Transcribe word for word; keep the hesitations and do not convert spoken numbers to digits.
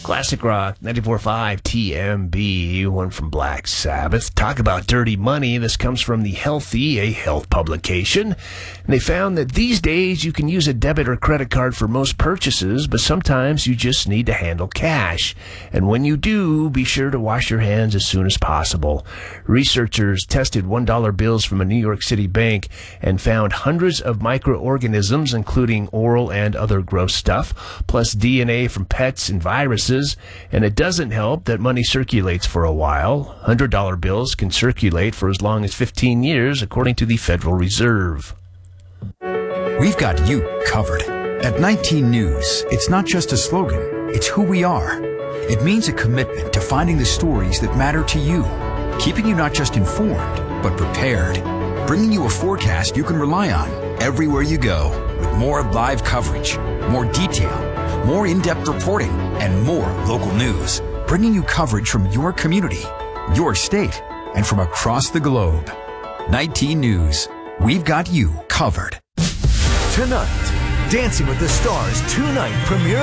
Classic Rock, ninety-four point five T M B, one from Black Sabbath. Talk about dirty money. This comes from The Healthy, a health publication. And they found that these days you can use a debit or credit card for most purchases, but sometimes you just need to handle cash. And when you do, be sure to wash your hands as soon as possible. Researchers tested one dollar bills from a New York City bank and found hundreds of microorganisms, including oral and other gross stuff, plus D N A from pets and viruses. And it doesn't help that money circulates for a while. one hundred dollar bills can circulate for as long as fifteen years, according to the Federal Reserve. We've got you covered. At nineteen News, it's not just a slogan, it's who we are. It means a commitment to finding the stories that matter to you, keeping you not just informed, but prepared, bringing you a forecast you can rely on everywhere you go, with more live coverage, more detail, more in-depth reporting, and more local news, bringing you coverage from your community, your state, and from across the globe. nineteen News. We've got you covered. Tonight, Dancing with the Stars two-night premiere